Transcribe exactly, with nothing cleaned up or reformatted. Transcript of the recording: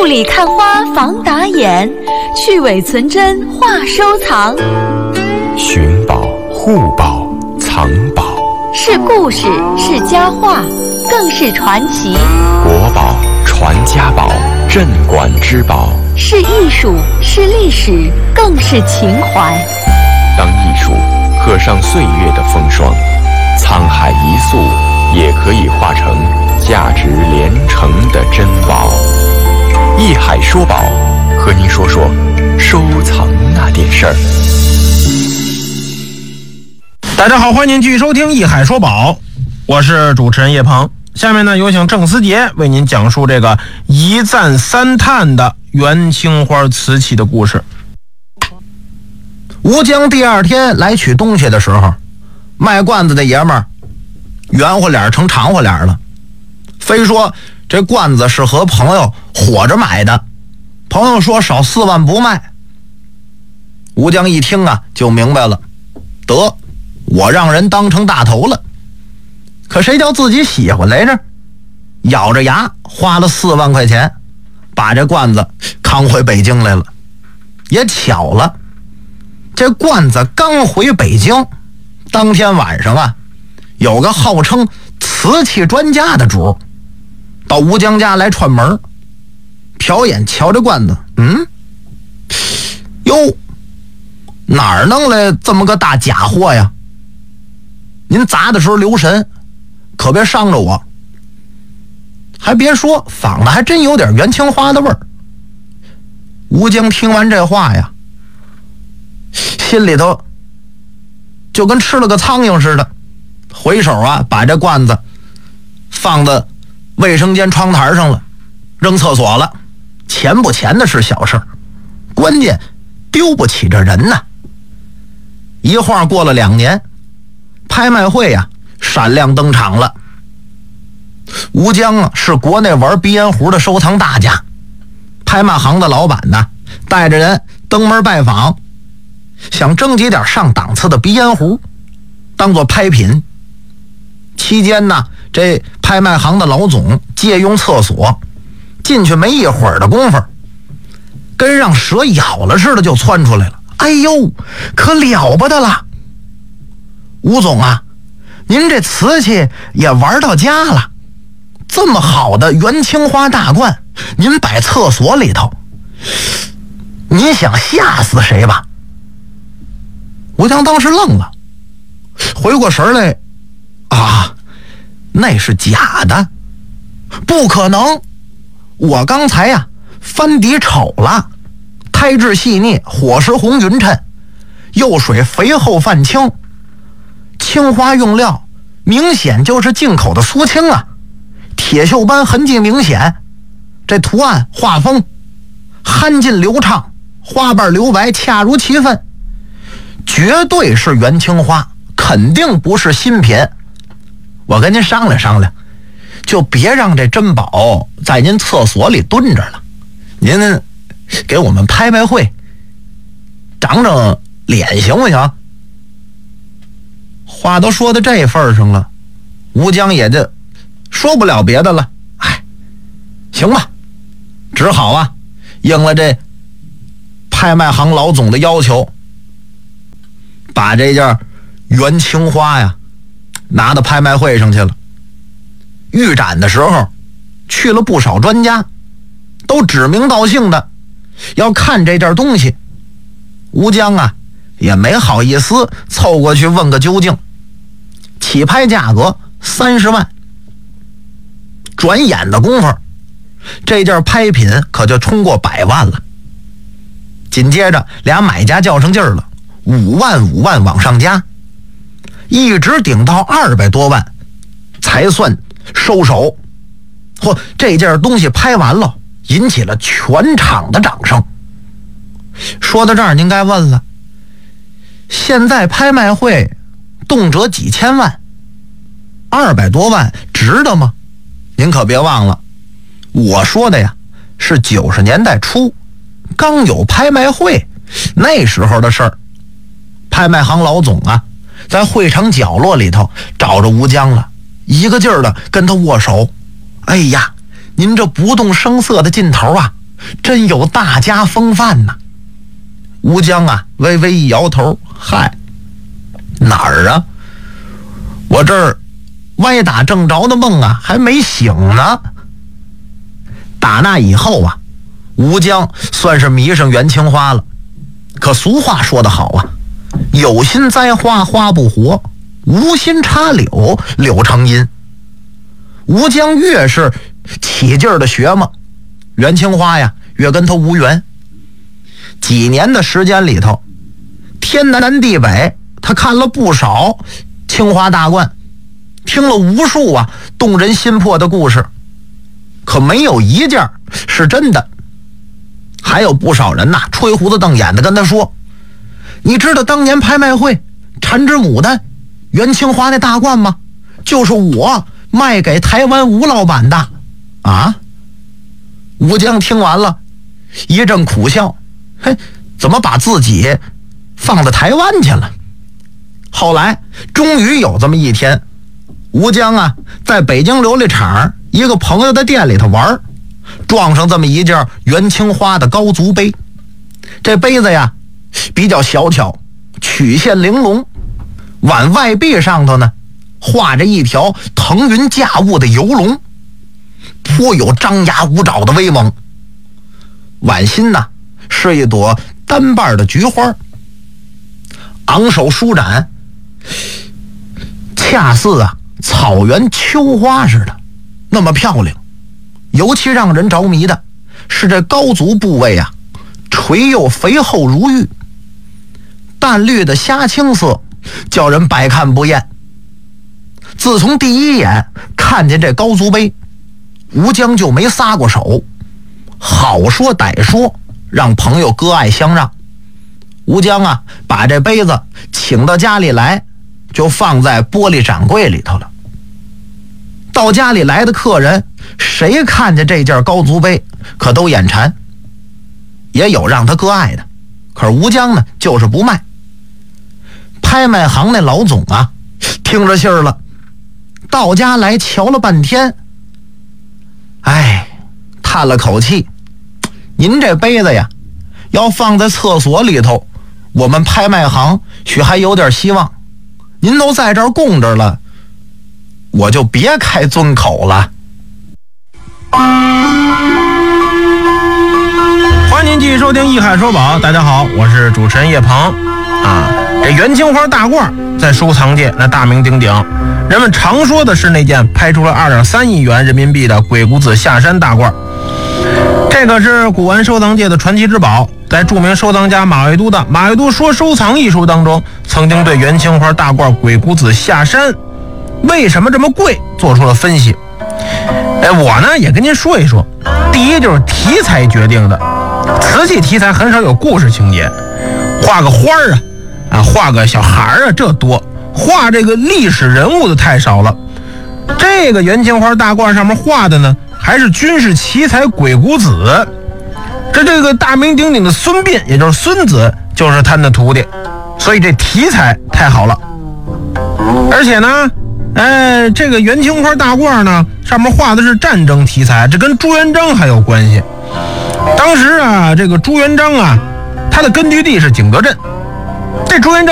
雾里看花防打眼，去伪存真话收藏。 寻宝、护宝、藏宝， 是故事，是佳话，更是传奇。 国宝、传家宝，镇馆之宝， 是艺术，是历史，更是情怀。 当艺术刻上岁月的风霜，沧海一粟也可以化成价值连城的珍宝。艺海说宝，和您说说收藏那点事儿。 大家好，欢迎您继续收听艺海说宝，我是主持人叶鹏。下面呢，有请郑思杰为您讲述这个一赞三叹的元青花瓷器的故事。吴江第二天来取东西的时候，卖罐子的爷们儿圆乎脸成长乎脸了，非说这罐子是和朋友伙着买的，朋友说少四万不卖。吴江一听啊，就明白了，得，我让人当成大头了。可谁叫自己喜欢来着？咬着牙花了四万块钱，把这罐子扛回北京来了。也巧了，这罐子刚回北京，当天晚上啊，有个号称瓷器专家的主到吴江家来串门，瞟眼瞧着罐子，嗯，哟，哪儿弄来这么个大假货呀？您砸的时候留神，可别伤着我。还别说，仿的还真有点元青花的味儿。吴江听完这话呀，心里头就跟吃了个苍蝇似的，回手啊把这罐子放到卫生间窗台上了，扔厕所了。钱不钱的是小事，关键丢不起这人呐。一晃过了两年，拍卖会呀、啊、闪亮登场了。吴江啊是国内玩鼻烟壶的收藏大家，拍卖行的老板呢带着人登门拜访，想征集点上档次的鼻烟壶当做拍品。期间呢，这拍卖行的老总借用厕所，进去没一会儿的功夫，跟让蛇咬了似的就窜出来了。哎呦，可了不得了！吴总啊，您这瓷器也玩到家了，这么好的元青花大罐，您摆厕所里头，您想吓死谁吧？吴江当时愣了，回过神来，啊，那是假的，不可能！我刚才呀、啊、翻底瞅了，胎质细腻，火石红匀称，釉水肥厚泛青，青花用料明显就是进口的苏青啊，铁锈斑痕迹明显，这图案画风憨劲流畅，花瓣留白，恰如其分，绝对是元青花，肯定不是新品。我跟您商量商量，就别让这珍宝在您厕所里蹲着了，您给我们拍卖会长长脸行不行？话都说到这份上了，吴江也就说不了别的了，哎，行吧，只好啊应了这拍卖行老总的要求，把这件元青花呀拿到拍卖会上去了。预展的时候去了不少专家，都指名道姓的要看这件东西。吴江啊也没好意思凑过去问个究竟，起拍价格三十万。转眼的功夫，这件拍品可就冲过百万了。紧接着俩买家较上劲儿了，五万五万往上加，一直顶到二百多万才算收手。嚯，这件东西拍完了，引起了全场的掌声。说到这儿，您该问了，现在拍卖会动辄几千万，二百多万值得吗？您可别忘了，我说的呀是九十年代初刚有拍卖会那时候的事儿。拍卖行老总啊在会场角落里头找着吴江了，一个劲儿的跟他握手。哎呀，您这不动声色的劲头啊， 真有大家风范呐。吴江啊微微一摇头，嗨，哪儿啊，我这儿歪打正着的梦啊还没醒呢。打那以后啊，吴江算是迷上袁青花了。可俗话说得好啊，有心栽花花不活，无心插柳柳成荫。吴江越是起劲儿的学嘛，袁青花呀越跟他无缘。几年的时间里头，天南地北他看了不少青花大观，听了无数啊动人心魄的故事，可没有一件是真的。还有不少人呐、啊、吹胡子瞪眼的跟他说，你知道当年拍卖会缠枝牡丹袁青花那大观吗？就是我卖给台湾吴老板的啊。吴江听完了一阵苦笑，嘿，怎么把自己放到台湾去了？后来终于有这么一天，吴江啊在北京琉璃厂一个朋友的店里头玩，撞上这么一件袁青花的高足杯。这杯子呀比较小巧，曲线玲珑，碗外壁上头呢画着一条腾云驾雾的游龙，颇有张牙舞爪的威猛。碗心呢是一朵单瓣的菊花，昂首舒展，恰似啊草原秋花似的，那么漂亮。尤其让人着迷的是这高足部位啊，垂又肥厚如玉，淡绿的虾青色叫人百看不厌。自从第一眼看见这高足杯，吴江就没撒过手，好说歹说让朋友割爱相让。吴江啊把这杯子请到家里来，就放在玻璃展柜里头了。到家里来的客人谁看见这件高足杯可都眼馋，也有让他割爱的，可是吴江呢就是不卖。拍卖行那老总啊听着信儿了，到家来瞧了半天，哎，叹了口气，您这杯子呀要放在厕所里头，我们拍卖行许还有点希望，您都在这儿供着了，我就别开尊口了。 欢迎您继续收听一海说宝，大家好，我是主持人叶鹏啊。这袁青花大褂在收藏界那大名鼎鼎，人们常说的是那件拍出了二点三亿元人民币的鬼谷子下山大褂。这个是古玩收藏界的传奇之宝，在著名收藏家马未都的《马未都说收藏艺术》当中，曾经对袁青花大褂鬼谷子下山为什么这么贵做出了分析。哎，我呢也跟您说一说。第一就是题材决定的，瓷器题材很少有故事情节，画个花儿啊啊，画个小孩儿啊，这多，画这个历史人物的太少了。这个袁青花大褂上面画的呢还是军事奇才鬼谷子，这这个大名鼎鼎的孙膑也就是孙子就是他的徒弟，所以这题材太好了。而且呢哎，这个袁青花大褂呢上面画的是战争题材，这跟朱元璋还有关系。当时啊这个朱元璋啊他的根据地是景德镇，这朱元璋